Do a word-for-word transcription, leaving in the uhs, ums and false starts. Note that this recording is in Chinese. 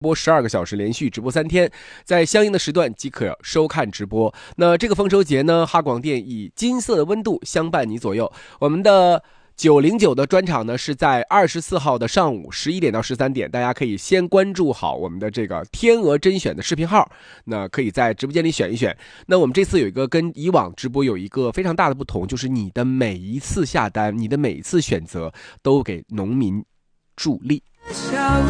播十二个小时，连续直播三天，在相应的时段即可收看直播。那这个丰收节呢，哈广电以金色的温度相伴你左右。我们的九零九的专场呢是在二十四号的上午十一点到十三点，大家可以先关注好我们的这个天鹅甄选的视频号，那可以在直播间里选一选。那我们这次有一个跟以往直播有一个非常大的不同，就是你的每一次下单，你的每一次选择都给农民助力。